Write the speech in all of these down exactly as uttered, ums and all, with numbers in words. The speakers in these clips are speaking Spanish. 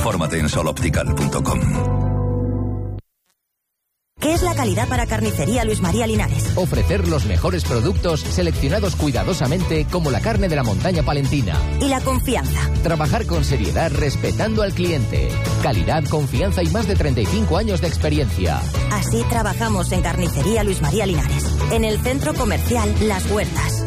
Infórmate en sol optical punto com. ¿Qué es la calidad para Carnicería Luis María Linares? Ofrecer los mejores productos seleccionados cuidadosamente como la carne de la montaña palentina. ¿Y la confianza? Trabajar con seriedad respetando al cliente. Calidad, confianza y más de treinta y cinco años de experiencia. Así trabajamos en Carnicería Luis María Linares, en el Centro Comercial Las Huertas.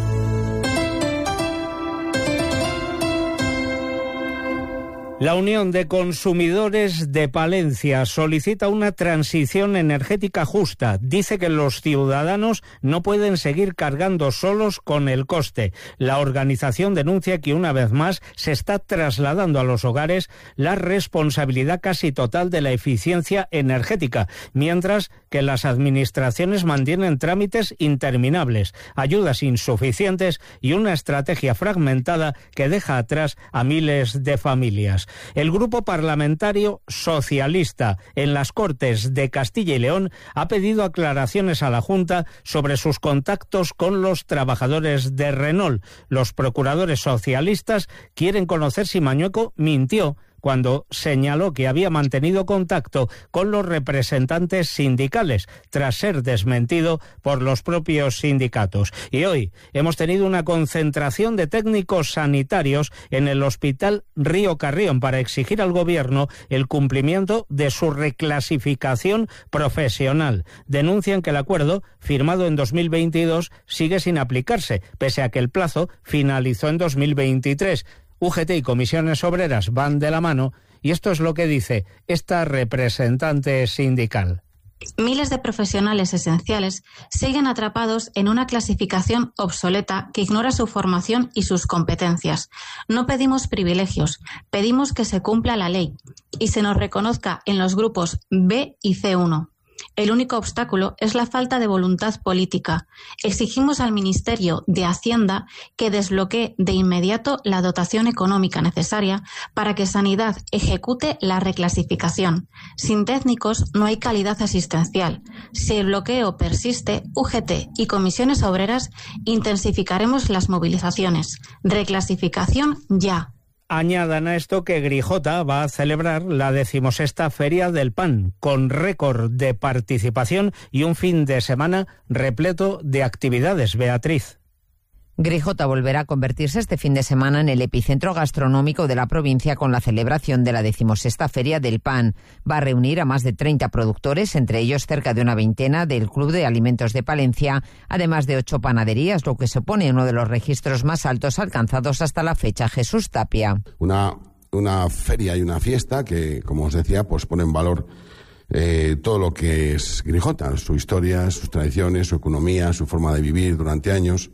La Unión de Consumidores de Palencia solicita una transición energética justa. Dice que los ciudadanos no pueden seguir cargando solos con el coste. La organización denuncia que una vez más se está trasladando a los hogares la responsabilidad casi total de la eficiencia energética, mientras que las administraciones mantienen trámites interminables, ayudas insuficientes y una estrategia fragmentada que deja atrás a miles de familias. El Grupo Parlamentario Socialista en las Cortes de Castilla y León ha pedido aclaraciones a la Junta sobre sus contactos con los trabajadores de Renault. Los procuradores socialistas quieren conocer si Mañueco mintió cuando señaló que había mantenido contacto con los representantes sindicales, tras ser desmentido por los propios sindicatos. Y hoy hemos tenido una concentración de técnicos sanitarios en el Hospital Río Carrión para exigir al Gobierno el cumplimiento de su reclasificación profesional. Denuncian que el acuerdo, firmado en dos mil veintidós, sigue sin aplicarse, pese a que el plazo finalizó en dos mil veintitrés. U G T y comisiones obreras van de la mano y esto es lo que dice esta representante sindical. Miles de profesionales esenciales siguen atrapados en una clasificación obsoleta que ignora su formación y sus competencias. No pedimos privilegios, pedimos que se cumpla la ley y se nos reconozca en los grupos B y C uno. El único obstáculo es la falta de voluntad política. Exigimos al Ministerio de Hacienda que desbloquee de inmediato la dotación económica necesaria para que Sanidad ejecute la reclasificación. Sin técnicos no hay calidad asistencial. Si el bloqueo persiste, U G T y comisiones obreras intensificaremos las movilizaciones. Reclasificación ya. Añadan a esto que Grijota va a celebrar la decimosexta Feria del Pan, con récord de participación y un fin de semana repleto de actividades. Beatriz. Grijota volverá a convertirse este fin de semana en el epicentro gastronómico de la provincia con la celebración de la decimosexta Feria del Pan. Va a reunir a más de treinta productores, entre ellos cerca de una veintena del Club de Alimentos de Palencia, además de ocho panaderías, lo que supone uno de los registros más altos alcanzados hasta la fecha. Jesús Tapia. Una, una feria y una fiesta que, como os decía, pues pone en valor eh, todo lo que es Grijota, su historia, sus tradiciones, su economía, su forma de vivir durante años,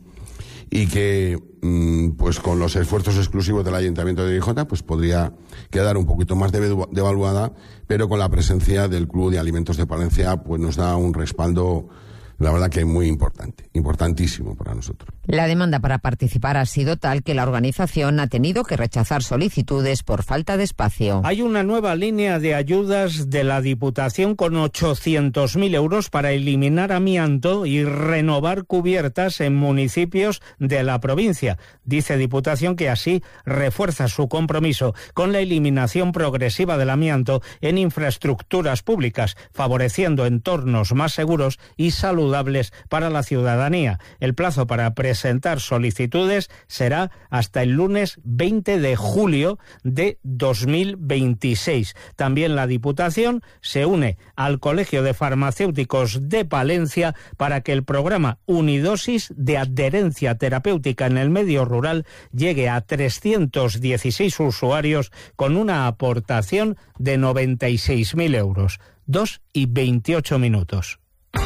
y que pues con los esfuerzos exclusivos del Ayuntamiento de Grijota pues podría quedar un poquito más devaluada, pero con la presencia del Club de Alimentos de Palencia pues nos da un respaldo, la verdad que muy importante, importantísimo para nosotros. La demanda para participar ha sido tal que la organización ha tenido que rechazar solicitudes por falta de espacio. Hay una nueva línea de ayudas de la Diputación con ochocientos mil euros para eliminar amianto y renovar cubiertas en municipios de la provincia. Dice Diputación que así refuerza su compromiso con la eliminación progresiva del amianto en infraestructuras públicas, favoreciendo entornos más seguros y saludables para la ciudadanía. El plazo para presentar presentar solicitudes será hasta el lunes veinte de julio de dos mil veintiséis. También la Diputación se une al Colegio de Farmacéuticos de Palencia para que el programa Unidosis de adherencia terapéutica en el medio rural llegue a trescientos dieciséis usuarios con una aportación de noventa y seis mil euros. dos y veintiocho minutos.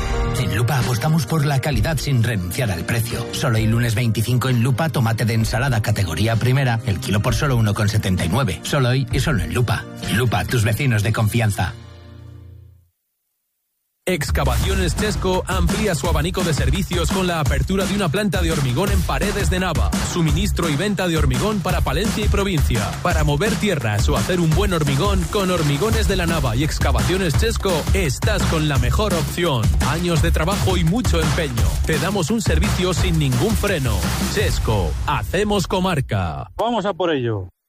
En Lupa apostamos por la calidad sin renunciar al precio. Solo el lunes veinticinco en Lupa, tomate de ensalada categoría primera, el kilo por solo uno con setenta y nueve. Solo hoy y solo en Lupa. Lupa, tus vecinos de confianza. Excavaciones Chesco amplía su abanico de servicios con la apertura de una planta de hormigón en Paredes de Nava. Suministro y venta de hormigón para Palencia y provincia. Para mover tierras o hacer un buen hormigón, con Hormigones de la Nava y Excavaciones Chesco estás con la mejor opción. Años de trabajo y mucho empeño. Te damos un servicio sin ningún freno. Chesco, hacemos comarca. Vamos a por ello.